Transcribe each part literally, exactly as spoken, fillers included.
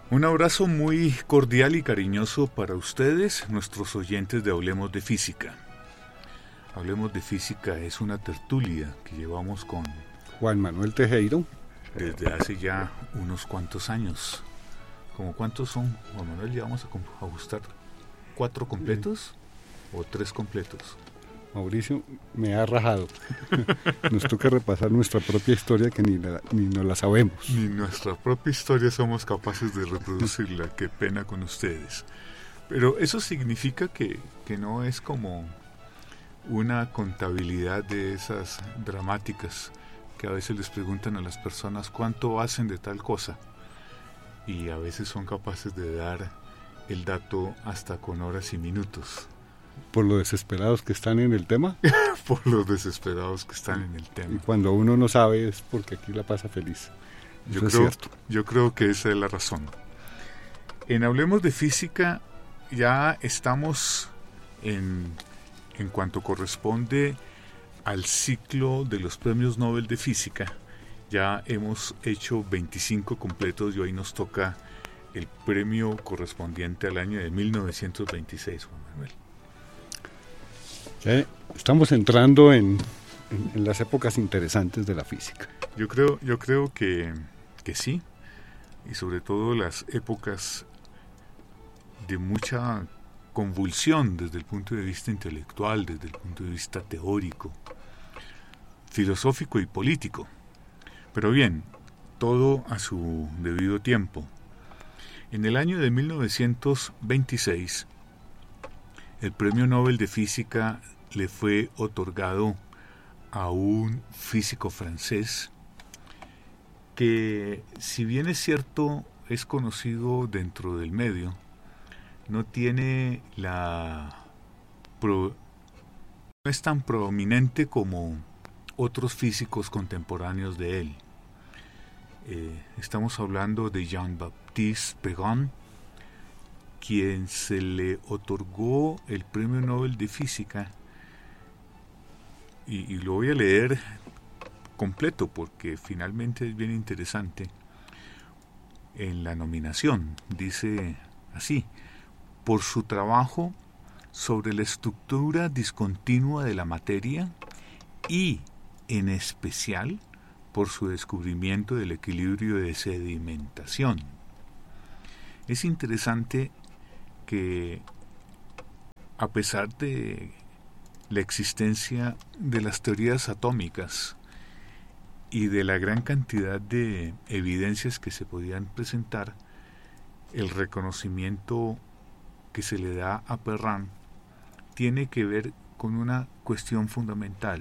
Un abrazo muy cordial y cariñoso para ustedes, nuestros oyentes de Hablemos de Física. Hablemos de Física es una tertulia que llevamos con Juan Manuel Tejero desde hace ya unos cuantos años. ¿Cómo cuántos son, Juan Manuel? Ya vamos a ajustar cuatro completos o tres completos. Mauricio me ha rajado. Nos toca repasar nuestra propia historia que ni, la, ni nos la sabemos. Ni nuestra propia historia somos capaces de reproducirla. Qué pena con ustedes. Pero eso significa que, que no es como una contabilidad de esas dramáticas que a veces les preguntan a las personas cuánto hacen de tal cosa. Y a veces son capaces de dar el dato hasta con horas y minutos. ¿Por lo desesperados que están en el tema? Por los desesperados que están en el tema. Y cuando uno no sabe es porque aquí la pasa feliz. Yo creo, es cierto. Yo creo que esa es la razón. En Hablemos de Física ya estamos en, en cuanto corresponde al ciclo de los premios Nobel de Física. Ya hemos hecho veinticinco completos y hoy nos toca el premio correspondiente al año de mil novecientos veintiséis, Juan Manuel. Ya estamos entrando en, en, en las épocas interesantes de la física. Yo creo, yo creo que, que sí, y sobre todo las épocas de mucha convulsión desde el punto de vista intelectual, desde el punto de vista teórico, filosófico y político. Pero bien, todo a su debido tiempo. En el año de mil novecientos veintiséis, el Premio Nobel de Física le fue otorgado a un físico francés que, si bien es cierto, es conocido dentro del medio, no tiene la pro, no es tan prominente como otros físicos contemporáneos de él. Eh, estamos hablando de Jean-Baptiste Perrin, quien se le otorgó el Premio Nobel de Física, y, y lo voy a leer completo porque finalmente es bien interesante. En la nominación dice así: por su trabajo sobre la estructura discontinua de la materia y, en especial, por su descubrimiento del equilibrio de sedimentación. Es interesante que, a pesar de la existencia de las teorías atómicas y de la gran cantidad de evidencias que se podían presentar, el reconocimiento que se le da a Perrin tiene que ver con una cuestión fundamental,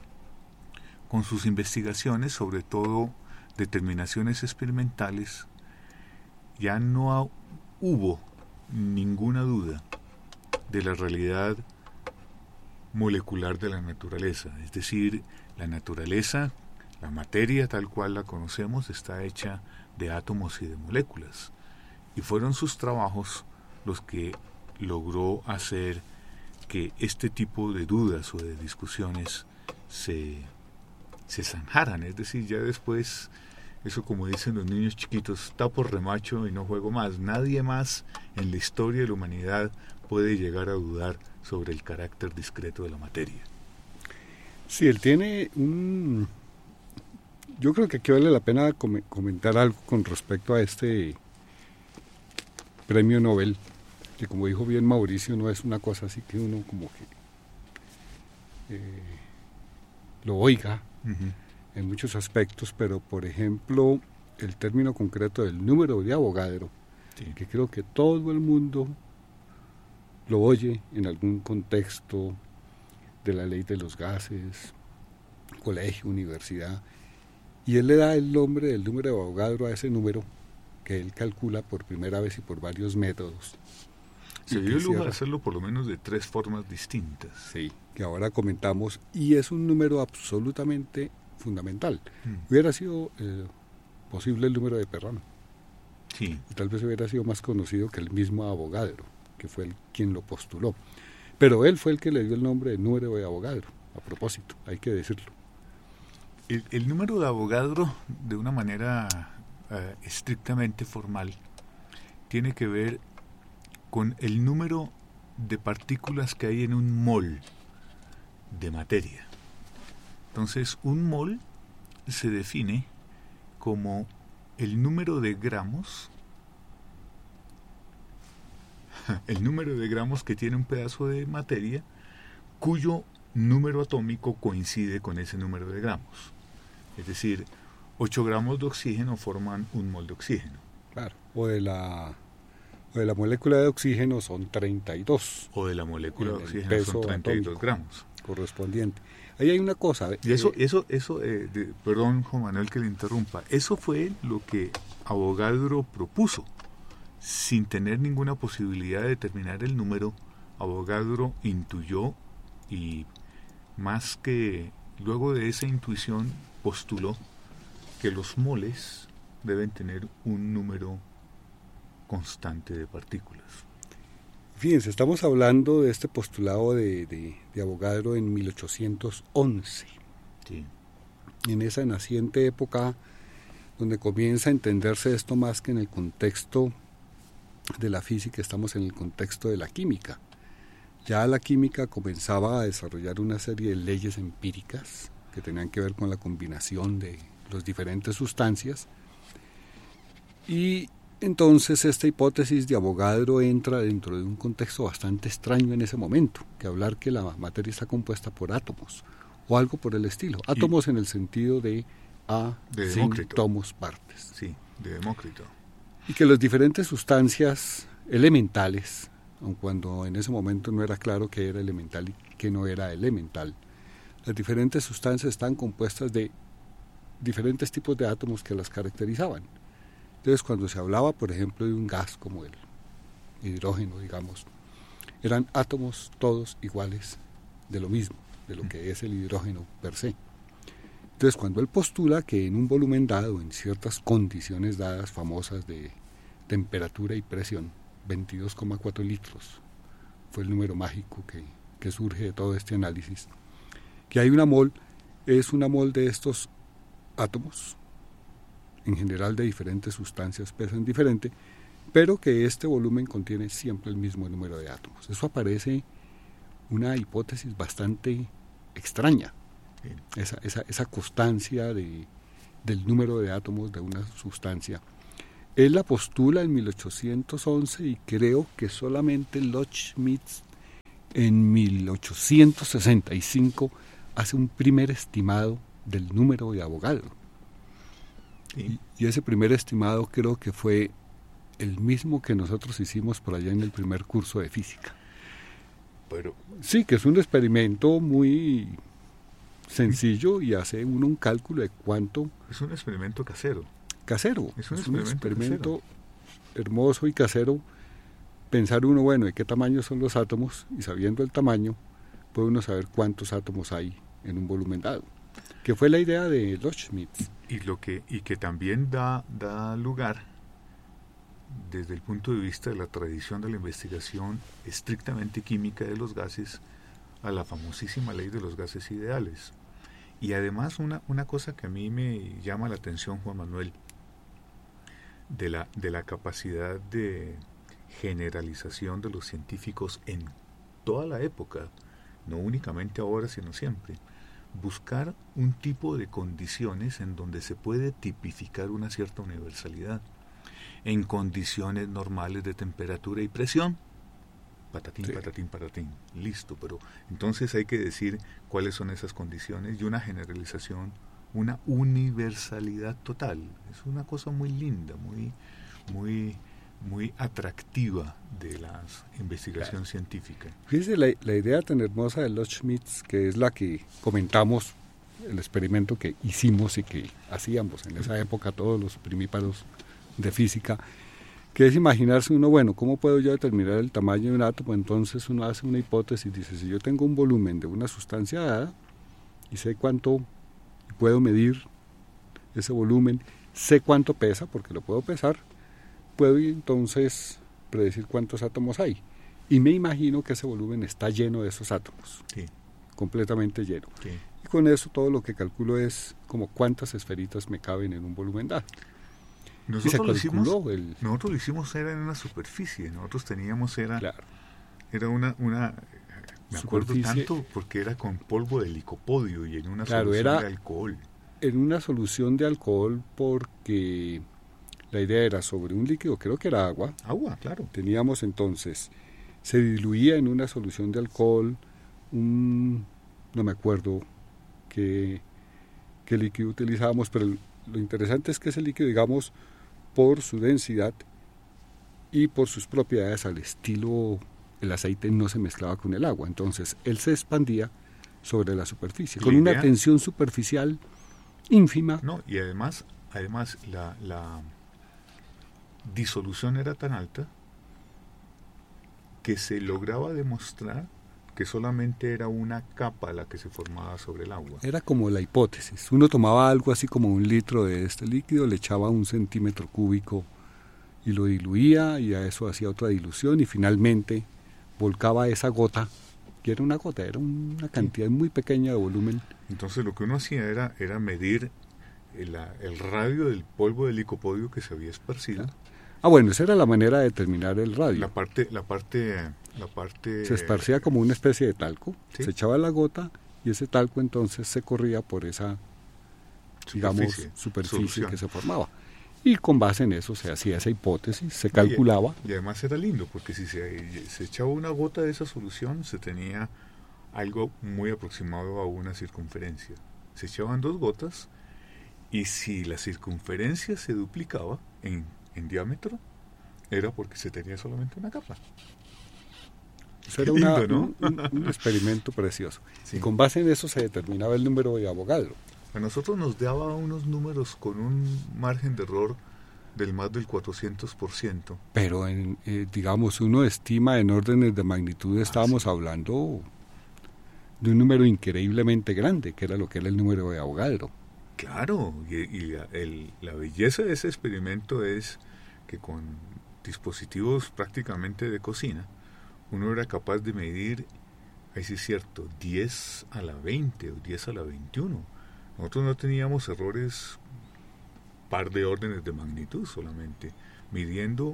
con sus investigaciones, sobre todo determinaciones experimentales. Ya no hubo ninguna duda de la realidad molecular de la naturaleza, es decir, la naturaleza, la materia tal cual la conocemos, está hecha de átomos y de moléculas, y fueron sus trabajos los que logró hacer que este tipo de dudas o de discusiones se, se zanjaran, es decir, ya después, eso como dicen los niños chiquitos, tapo remacho y no juego más. Nadie más en la historia de la humanidad puede llegar a dudar sobre el carácter discreto de la materia. Sí, él tiene un... Yo creo que aquí vale la pena com- comentar algo con respecto a este premio Nobel, que como dijo bien Mauricio, no es una cosa así que uno como que eh, lo oiga uh-huh. en muchos aspectos, pero por ejemplo el término concreto del número de Avogadro, sí. que creo que todo el mundo lo oye en algún contexto de la ley de los gases, colegio, universidad, y él le da el nombre del número de Avogadro a ese número que él calcula por primera vez y por varios métodos. Se dio el lujo de hacerlo por lo menos de tres formas distintas. Sí, que ahora comentamos, y es un número absolutamente fundamental. Mm. Hubiera sido eh, posible el número de Perrin. Sí. Y tal vez hubiera sido más conocido que el mismo Avogadro, que fue el quien lo postuló. Pero él fue el que le dio el nombre de número de Avogadro, a propósito, hay que decirlo. El, el número de Avogadro, de una manera eh, estrictamente formal, tiene que ver con el número de partículas que hay en un mol de materia. Entonces, un mol se define como el número de gramos, el número de gramos que tiene un pedazo de materia cuyo número atómico coincide con ese número de gramos. Es decir, ocho gramos de oxígeno forman un mol de oxígeno. Claro, o de la, o de la molécula de oxígeno son treinta y dos. O de la molécula de oxígeno son treinta y dos gramos. Correspondiente. Ahí hay una cosa. Y eso, eh, eso, eso eh, de, perdón, Juan Manuel, que le interrumpa. Eso fue lo que Avogadro propuso. Sin tener ninguna posibilidad de determinar el número, Avogadro intuyó y más que luego de esa intuición postuló que los moles deben tener un número constante de partículas. Fíjense, estamos hablando de este postulado de, de, de Avogadro en mil ochocientos once. Sí. En esa naciente época donde comienza a entenderse esto más que en el contexto de la física, estamos en el contexto de la química. Ya la química comenzaba a desarrollar una serie de leyes empíricas que tenían que ver con la combinación de las diferentes sustancias, y entonces esta hipótesis de Avogadro entra dentro de un contexto bastante extraño en ese momento, que hablar que la materia está compuesta por átomos o algo por el estilo. Átomos y en el sentido de A, de sin tomos partes. Sí, de Demócrito. Y que las diferentes sustancias elementales, aun cuando en ese momento no era claro qué era elemental y qué no era elemental, las diferentes sustancias están compuestas de diferentes tipos de átomos que las caracterizaban. Entonces, cuando se hablaba, por ejemplo, de un gas como el hidrógeno, digamos, eran átomos todos iguales de lo mismo, de lo que es el hidrógeno per se. Entonces, cuando él postula que en un volumen dado, en ciertas condiciones dadas famosas de temperatura y presión, veintidós coma cuatro litros, fue el número mágico que, que surge de todo este análisis, que hay una mol, es una mol de estos átomos, en general de diferentes sustancias, pesan diferente, pero que este volumen contiene siempre el mismo número de átomos. Eso aparece una hipótesis bastante extraña, esa, esa, esa constancia de, del número de átomos de una sustancia. Él la postula en mil ochocientos once y creo que solamente Loschmidt en mil ochocientos sesenta y cinco hace un primer estimado del número de Avogadro. Y, y ese primer estimado creo que fue el mismo que nosotros hicimos por allá en el primer curso de física. Pero sí, que es un experimento muy sencillo y hace uno un cálculo de cuánto... Es un experimento casero. Casero. Es un es experimento, un experimento casero. hermoso y casero. Pensar uno, bueno, de qué tamaño son los átomos, y sabiendo el tamaño, puede uno saber cuántos átomos hay en un volumen dado. Que fue la idea de Loschmidt. Y, lo que, y que también da, da lugar, desde el punto de vista de la tradición de la investigación estrictamente química de los gases, a la famosísima ley de los gases ideales. Y además una, una cosa que a mí me llama la atención, Juan Manuel, de la, de la capacidad de generalización de los científicos en toda la época, no únicamente ahora, sino siempre, buscar un tipo de condiciones en donde se puede tipificar una cierta universalidad. En condiciones normales de temperatura y presión, patatín, sí. patatín, patatín, listo. Pero entonces hay que decir cuáles son esas condiciones y una generalización, una universalidad total. Es una cosa muy linda, muy, muy, muy atractiva de la investigación claro. científica. Fíjese la, la idea tan hermosa de Loschmidt, que es la que comentamos, el experimento que hicimos y que hacíamos en esa época todos los primíparos de física, que es imaginarse uno, bueno, ¿cómo puedo yo determinar el tamaño de un átomo? Entonces uno hace una hipótesis, dice, si yo tengo un volumen de una sustancia dada y sé cuánto puedo medir ese volumen, sé cuánto pesa, porque lo puedo pesar, puedo entonces predecir cuántos átomos hay. Y me imagino que ese volumen está lleno de esos átomos, sí. completamente lleno. Sí. Y con eso todo lo que calculo es como cuántas esferitas me caben en un volumen dado. nosotros y se lo hicimos, el... nosotros lo hicimos era en una superficie, nosotros teníamos, era, claro. era una, una, me acuerdo Superficie. tanto porque era con polvo de licopodio y en una Claro, solución era de alcohol. En una solución de alcohol porque la idea era sobre un líquido, creo que era agua. Agua, claro. Teníamos entonces, se diluía en una solución de alcohol, un, no me acuerdo qué, qué líquido utilizábamos, pero lo interesante es que ese líquido, digamos, por su densidad y por sus propiedades al estilo, el aceite no se mezclaba con el agua, entonces él se expandía sobre la superficie, con una tensión superficial ínfima. No, y además, además la, la disolución era tan alta que se lograba demostrar que solamente era una capa la que se formaba sobre el agua. Era como la hipótesis. Uno tomaba algo así como un litro de este líquido, le echaba un centímetro cúbico y lo diluía, y a eso hacía otra dilución y finalmente volcaba esa gota, que era una gota, era una cantidad muy pequeña de volumen. Entonces lo que uno hacía era, era medir el, el radio del polvo de licopodio que se había esparcido. Ah, bueno, esa era la manera de determinar el radio. La parte, la parte, la parte... Se esparcía como una especie de talco, ¿sí? Se echaba la gota y ese talco entonces se corría por esa, digamos, superficie, superficie que se formaba. Y con base en eso se hacía esa hipótesis, se calculaba. Y, y además era lindo, porque si se, se echaba una gota de esa solución, se tenía algo muy aproximado a una circunferencia. Se echaban dos gotas, y si la circunferencia se duplicaba en, en diámetro, era porque se tenía solamente una capa. Eso era lindo, una, ¿no? un, un experimento precioso. Sí. Y con base en eso se determinaba el número de Avogadro. A nosotros nos daba unos números con un margen de error del más del cuatrocientos por ciento. Pero, en, eh, digamos, uno estima en órdenes de magnitud, estábamos ah, sí. hablando de un número increíblemente grande, que era lo que era el número de Avogadro. Claro, y, y la, el, la belleza de ese experimento es que con dispositivos prácticamente de cocina, uno era capaz de medir, ahí sí es cierto, diez a la veinte o diez a la veintiuno. Nosotros no teníamos errores par de órdenes de magnitud solamente, midiendo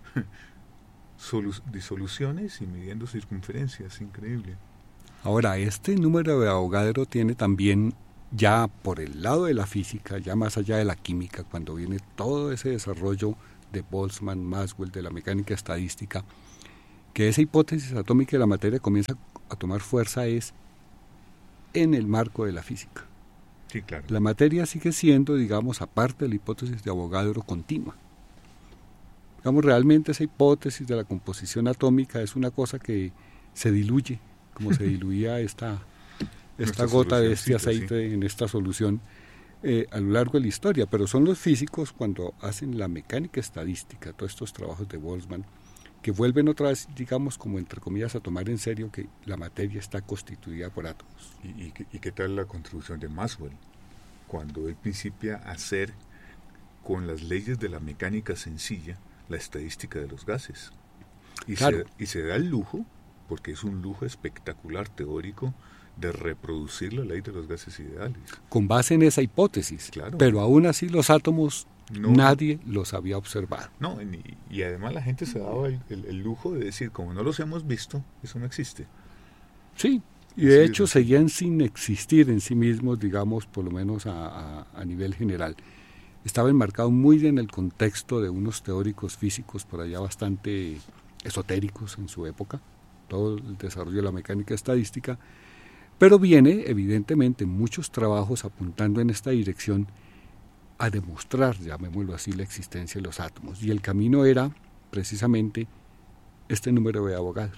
disoluciones y midiendo circunferencias, increíble. Ahora, este número de Avogadro tiene también, ya por el lado de la física, ya más allá de la química, cuando viene todo ese desarrollo de Boltzmann, Maxwell, de la mecánica estadística, que esa hipótesis atómica de la materia comienza a tomar fuerza es en el marco de la física. Sí, claro. La materia sigue siendo, digamos, aparte de la hipótesis de Avogadro, continua. Digamos, realmente esa hipótesis de la composición atómica es una cosa que se diluye, como se diluía esta, esta gota de este aceite sí. en esta solución eh, a lo largo de la historia. Pero son los físicos, cuando hacen la mecánica estadística, todos estos trabajos de Boltzmann, que vuelven otra vez, digamos, como entre comillas, a tomar en serio que la materia está constituida por átomos. ¿Y, y, y qué tal la contribución de Maxwell? Cuando él principia a hacer, con las leyes de la mecánica sencilla, la estadística de los gases. Y, claro. se, y se da el lujo, porque es un lujo espectacular teórico, de reproducir la ley de los gases ideales. Con base en esa hipótesis. Claro. Pero aún así los átomos... No, nadie los había observado. No, y, y además la gente se daba el, el, el lujo de decir, como no los hemos visto, eso no existe. Sí, y de hecho seguían sin existir en sí mismos, digamos, por lo menos a, a, a nivel general. Estaba enmarcado muy en el contexto de unos teóricos físicos por allá bastante esotéricos en su época, todo el desarrollo de la mecánica estadística, pero viene evidentemente muchos trabajos apuntando en esta dirección a demostrar, llamémoslo así, la existencia de los átomos. Y el camino era precisamente este número de Avogadro.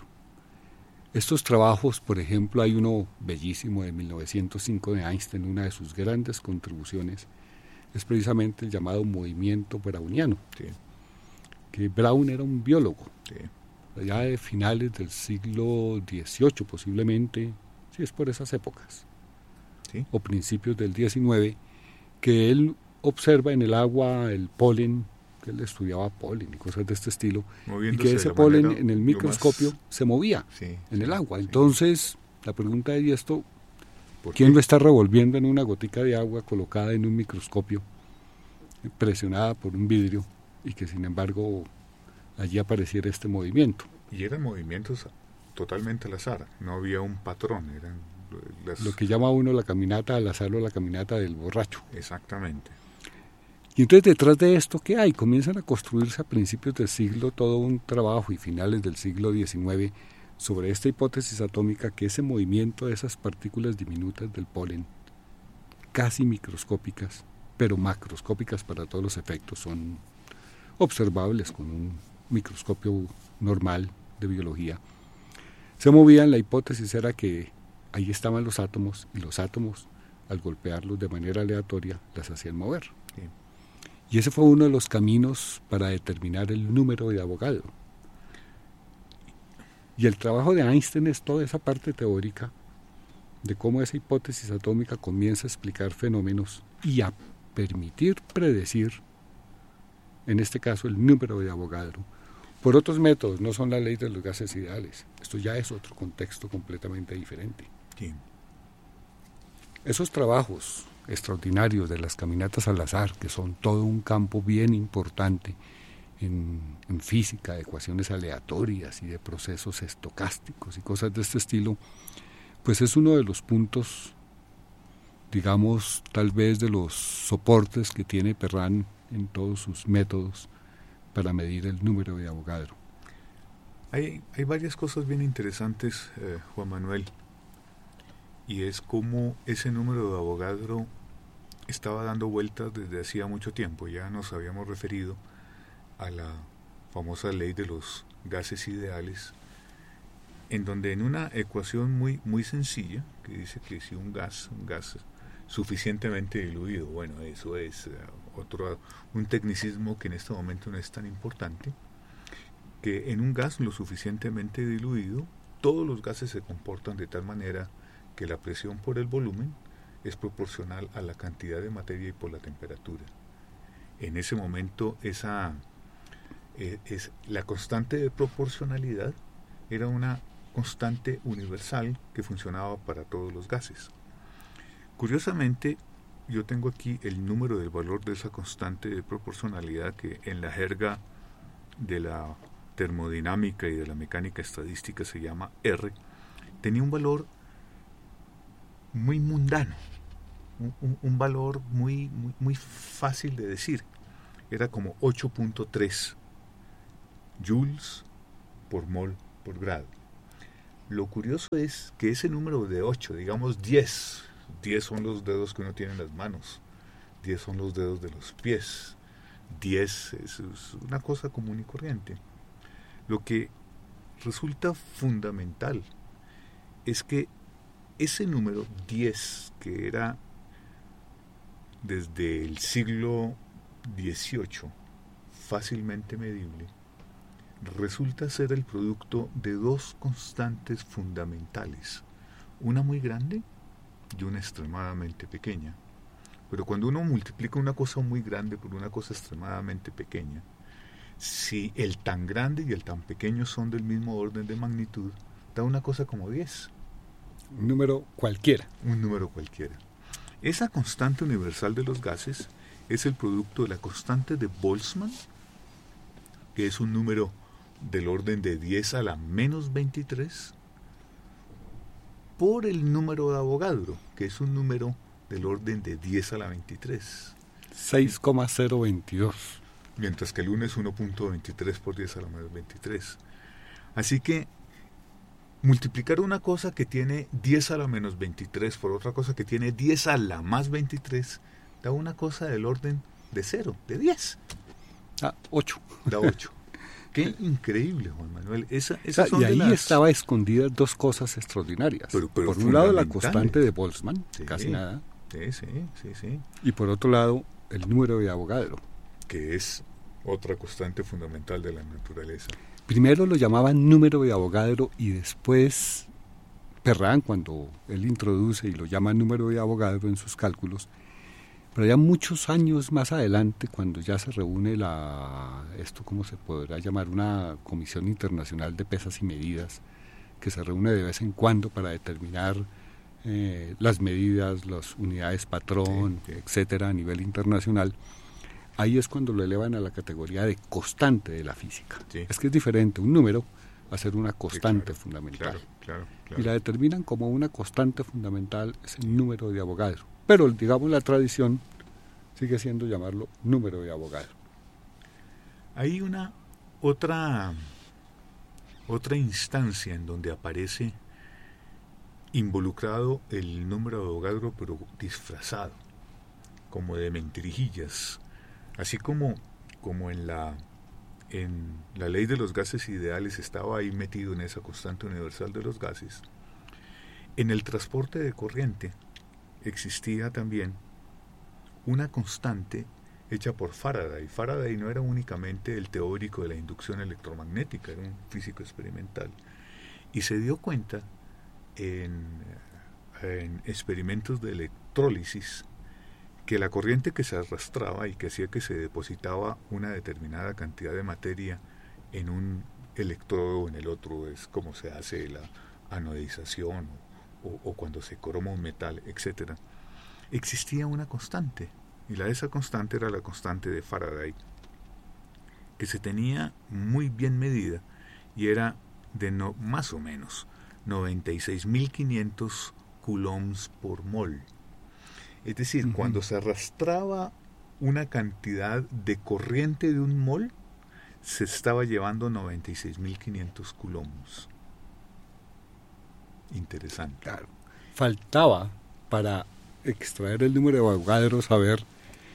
Estos trabajos, por ejemplo, hay uno bellísimo de mil novecientos cinco de Einstein, una de sus grandes contribuciones, es precisamente el llamado movimiento browniano. Sí. Que Brown era un biólogo, sí. allá de finales del siglo dieciocho posiblemente, sí, es por esas épocas, sí. o principios del diecinueve, que él observa en el agua el polen, que él estudiaba polen y cosas de este estilo, y que ese polen en el microscopio más... se movía sí, en sí, el agua. Sí. Entonces, la pregunta es, ¿y esto quién lo está revolviendo en una gotica de agua colocada en un microscopio? presionada por un vidrio y que sin embargo allí apareciera este movimiento. Y eran movimientos totalmente al azar, no había un patrón, eran las... lo que llama uno la caminata al azar o la caminata del borracho. Exactamente. Y entonces detrás de esto, ¿qué hay? Comienzan a construirse a principios del siglo todo un trabajo y finales del siglo diecinueve sobre esta hipótesis atómica, que ese movimiento de esas partículas diminutas del polen, casi microscópicas, pero macroscópicas para todos los efectos, son observables con un microscopio normal de biología, se movían. La hipótesis era que ahí estaban los átomos, y los átomos, al golpearlos de manera aleatoria, las hacían mover. Sí. Y ese fue uno de los caminos para determinar el número de Avogadro. Y el trabajo de Einstein es toda esa parte teórica de cómo esa hipótesis atómica comienza a explicar fenómenos y a permitir predecir, en este caso, el número de Avogadro, por otros métodos. No son la ley de los gases ideales. Esto ya es otro contexto completamente diferente. Sí. Esos trabajos extraordinarios de las caminatas al azar, que son todo un campo bien importante en, en física, de ecuaciones aleatorias y de procesos estocásticos y cosas de este estilo, pues es uno de los puntos, digamos, tal vez de los soportes que tiene Perrin en todos sus métodos para medir el número de Avogadro. Hay, hay varias cosas bien interesantes, eh, Juan Manuel, y es cómo ese número de Avogadro estaba dando vueltas desde hacía mucho tiempo. Ya nos habíamos referido a la famosa ley de los gases ideales, en donde en una ecuación muy, muy sencilla, que dice que si un gas, un gas suficientemente diluido, bueno, eso es uh, otro, un tecnicismo que en este momento no es tan importante, que en un gas lo suficientemente diluido, todos los gases se comportan de tal manera que la presión por el volumen es proporcional a la cantidad de materia y por la temperatura. En ese momento esa eh, es la constante de proporcionalidad era una constante universal que funcionaba para todos los gases. Curiosamente, yo tengo aquí el número del valor de esa constante de proporcionalidad, que en la jerga de la termodinámica y de la mecánica estadística se llama R. Tenía un valor muy mundano, un, un, un valor muy, muy, muy fácil de decir. Era como ocho punto tres joules por mol por grado. Lo curioso es que ese número de ocho, digamos diez, diez son los dedos que uno tiene en las manos, diez son los dedos de los pies, diez es, es una cosa común y corriente. Lo que resulta fundamental es que ese número diez, que era desde el siglo dieciocho fácilmente medible, resulta ser el producto de dos constantes fundamentales, una muy grande y una extremadamente pequeña. Pero cuando uno multiplica una cosa muy grande por una cosa extremadamente pequeña, si el tan grande y el tan pequeño son del mismo orden de magnitud, da una cosa como diez. Un número cualquiera. Un número cualquiera. Esa constante universal de los gases es el producto de la constante de Boltzmann, que es un número del orden de diez a la menos veintitrés, por el número de Avogadro, que es un número del orden de diez a la veintitrés. seis coma cero veintidós. Mientras que el uno es uno punto veintitrés por diez a la menos veintitrés. Así que multiplicar una cosa que tiene diez a la menos veintitrés por otra cosa que tiene diez a la más veintitrés da una cosa del orden de cero, de diez. Ah, ocho. Da ocho. Qué increíble, Juan Manuel. Esa, esas o sea, son y ahí de las... estaba escondidas dos cosas extraordinarias. Pero, pero por un lado la constante de Boltzmann, sí, casi nada. Sí, sí, sí, sí. Y por otro lado, el número de Avogadro, que es otra constante fundamental de la naturaleza. Primero lo llamaban número de Avogadro y después Perrin, cuando él introduce y lo llama número de Avogadro en sus cálculos, pero ya muchos años más adelante, cuando ya se reúne la, esto cómo se podrá llamar, una comisión internacional de pesas y medidas, que se reúne de vez en cuando para determinar eh, las medidas, las unidades patrón, sí, sí. etcétera, a nivel internacional. ahí es cuando lo elevan a la categoría de constante de la física. Sí. Es que es diferente un número a ser una constante sí, claro, fundamental. Claro, claro, claro. Y la determinan como una constante fundamental es el número de Avogadro. Pero, digamos, la tradición sigue siendo llamarlo número de Avogadro. Hay una otra, otra instancia en donde aparece involucrado el número de Avogadro, pero disfrazado, como de mentirijillas, así como, como en la en la ley de los gases ideales estaba ahí metido en esa constante universal de los gases. En el transporte de corriente existía también una constante hecha por Faraday. Faraday no era únicamente el teórico de la inducción electromagnética, era un físico experimental, y se dio cuenta en, en experimentos de electrólisis que la corriente que se arrastraba y que hacía que se depositaba una determinada cantidad de materia en un electrodo o en el otro, es como se hace la anodización o, o, o cuando se croma un metal, etcétera. Existía una constante, y la de esa constante era la constante de Faraday, que se tenía muy bien medida y era de no, más o menos noventa y seis mil quinientos coulombs por mol. Es decir, uh-huh. cuando se arrastraba una cantidad de corriente de un mol, se estaba llevando noventa y seis mil quinientos coulombs. Interesante. Claro. Faltaba para extraer el número de Avogadro saber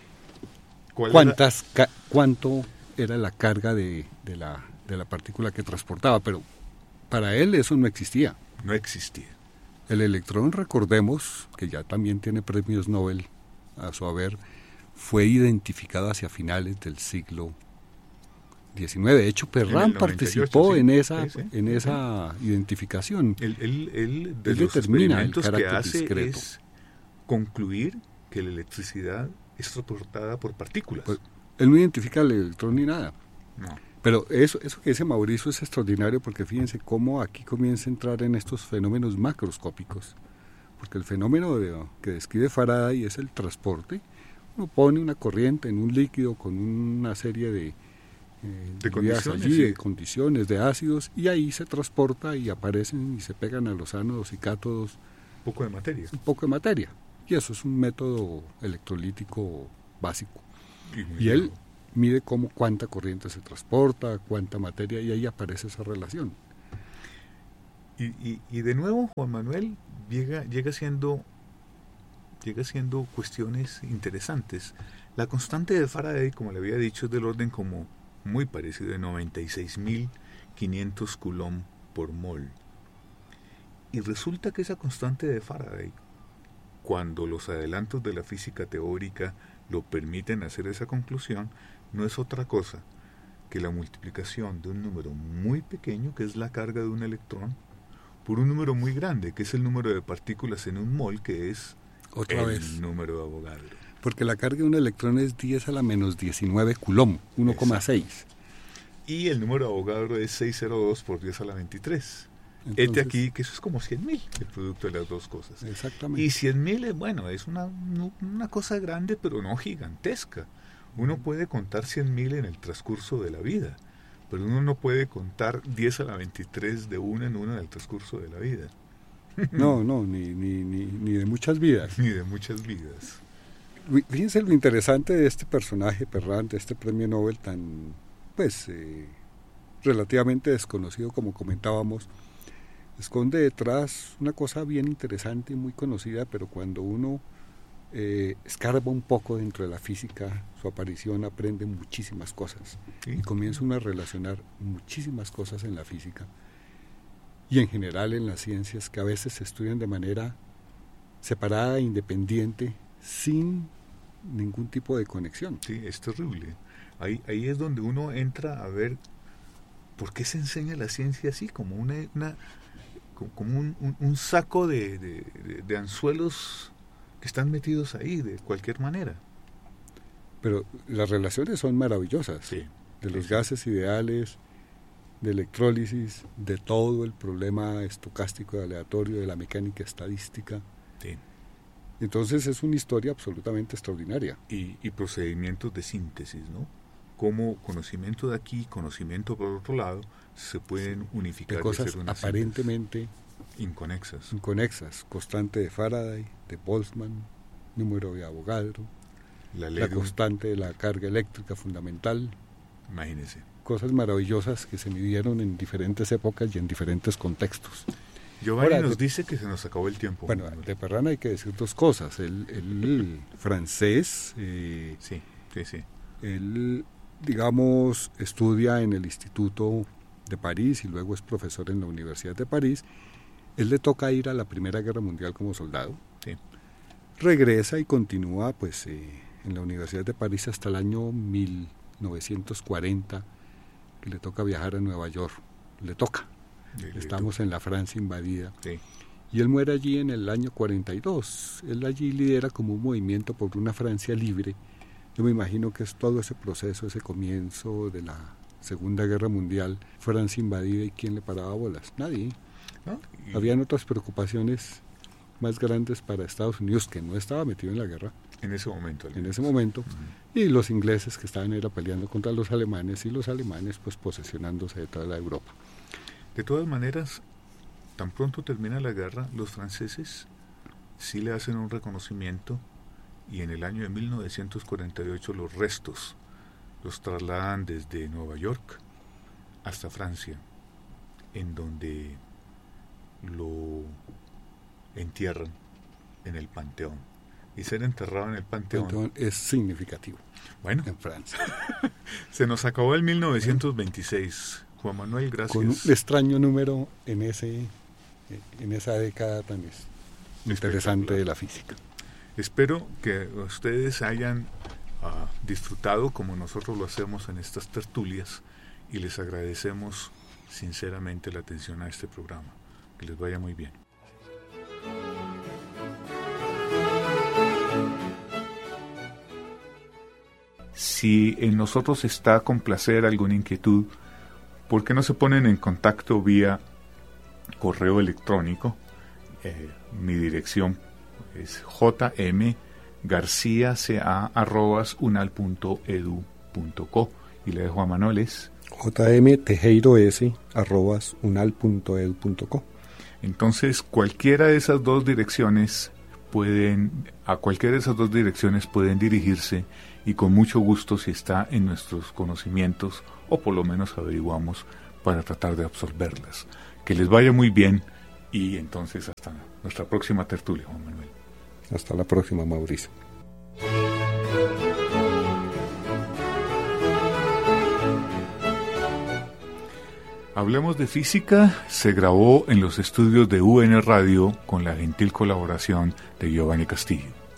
cuántas ca- cuánto era la carga de, de, la, de la partícula que transportaba, pero para él eso no existía. No existía. El electrón, recordemos, que ya también tiene premios Nobel a su haber, fue identificado hacia finales del siglo diecinueve. De hecho, Perrin participó sí, en esa, sí, sí, en sí, esa sí. identificación. Él, él, él de él los experimentos que hace discreto. Es concluir que la electricidad es transportada por partículas. Pues, él no identifica el electrón ni nada. No. Pero eso, eso que dice Mauricio es extraordinario, porque fíjense cómo aquí comienza a entrar en estos fenómenos macroscópicos. Porque el fenómeno de, que describe Faraday es el transporte. Uno pone una corriente en un líquido con una serie de, eh, de, condiciones, allí, sí. de condiciones, de ácidos, y ahí se transporta y aparecen y se pegan a los ánodos y cátodos. Un poco de materia. Un poco de materia. Y eso es un método electrolítico básico. Y, y él mide cómo, cuánta corriente se transporta, cuánta materia, y ahí aparece esa relación. Y, y, y de nuevo, Juan Manuel, llega, llega, siendo, llega siendo cuestiones interesantes. La constante de Faraday, como le había dicho, es del orden como muy parecido, de noventa y seis mil quinientos coulomb por mol. Y resulta que esa constante de Faraday, cuando los adelantos de la física teórica lo permiten hacer esa conclusión, no es otra cosa que la multiplicación de un número muy pequeño, que es la carga de un electrón, por un número muy grande, que es el número de partículas en un mol, que es otra el vez. número de Avogadro. Porque la carga de un electrón es diez a la menos diecinueve coulomb, uno coma seis. Y el número de Avogadro es seiscientos dos por diez a la veintitrés. Este aquí, que eso es como cien mil, el producto de las dos cosas. Exactamente. Y cien mil, bueno, es una, una cosa grande, pero no gigantesca. Uno puede contar cien mil en el transcurso de la vida, pero uno no puede contar diez a la veintitrés de una en una en el transcurso de la vida. No, no, ni, ni, ni, ni de muchas vidas. Ni de muchas vidas. Fíjense lo interesante de este personaje, Perrin, de este premio Nobel tan, pues, eh, relativamente desconocido, como comentábamos. Esconde detrás una cosa bien interesante y muy conocida, pero cuando uno eh, escarba un poco dentro de la física, su aparición, aprende muchísimas cosas. ¿Sí? Y comienza uno a relacionar muchísimas cosas en la física y en general en las ciencias, que a veces se estudian de manera separada e independiente, sin ningún tipo de conexión. Sí, es terrible. Ahí, ahí es donde uno entra a ver por qué se enseña la ciencia así, como una... una como un, un, un saco de, de, de, de anzuelos que están metidos ahí de cualquier manera. Pero las relaciones son maravillosas, sí, de los sí, gases ideales, de electrólisis, de todo el problema estocástico de aleatorio, de la mecánica estadística. Sí. Entonces es una historia absolutamente extraordinaria. Y, y procedimientos de síntesis, ¿no? Cómo conocimiento de aquí, conocimiento por otro lado, se pueden unificar de cosas y hacer una aparentemente síntesis. inconexas. Inconexas. Constante de Faraday, de Boltzmann, número de Avogadro, la, la constante de la carga eléctrica fundamental. Imagínese. Cosas maravillosas que se midieron en diferentes épocas y en diferentes contextos. Giovanni Ahora, nos de, dice que se nos acabó el tiempo. Bueno, de Perrin hay que decir dos cosas. El, el francés, eh, sí, sí, sí. Él, digamos, estudia en el Instituto de París y luego es profesor en la Universidad de París. Él le toca ir a la Primera Guerra Mundial como soldado. Sí. Regresa y continúa pues eh, en la Universidad de París hasta el año mil novecientos cuarenta, que le toca viajar a Nueva York. Le toca. Le Estamos toca. en la Francia invadida. Sí. Y él muere allí en el año cuarenta y dos. Él allí lidera como un movimiento por una Francia libre. Yo me imagino que es todo ese proceso, ese comienzo de la Segunda Guerra Mundial, Francia invadida, y ¿quién le paraba bolas? Nadie. ¿No? Y... Habían otras preocupaciones más grandes para Estados Unidos, que no estaba metido en la guerra. En ese momento. En ese momento. Uh-huh. Y los ingleses que estaban era peleando contra los alemanes, y los alemanes pues posesionándose de toda la Europa. De todas maneras, tan pronto termina la guerra, los franceses sí le hacen un reconocimiento, y en el año de mil novecientos cuarenta y ocho los restos los trasladan desde Nueva York hasta Francia, en donde lo entierran en el Panteón. Y ser enterrado en el Panteón, Panteón es significativo. Bueno, en Francia. Se nos acabó el mil novecientos veintiséis. Juan Manuel, gracias. Con un extraño número en ese en esa década tan interesante de la física. Espero que ustedes hayan uh, disfrutado como nosotros lo hacemos en estas tertulias, y les agradecemos sinceramente la atención a este programa. Que les vaya muy bien. Si en nosotros está complacer alguna inquietud, ¿por qué no se ponen en contacto vía correo electrónico? Eh, mi dirección es jmgarciaca arroba unal punto edu punto co, y la de Juan Manuel es jmtejeiros arroba unal punto edu punto co. Entonces, cualquiera de esas dos direcciones pueden, a cualquiera de esas dos direcciones pueden dirigirse, y con mucho gusto, si está en nuestros conocimientos, o por lo menos averiguamos para tratar de absorberlas. Que les vaya muy bien, y entonces hasta nuestra próxima tertulia, Juan Manuel. Hasta la próxima, Mauricio. Hablemos de Física se grabó en los estudios de U N Radio con la gentil colaboración de Giovanni Castillo.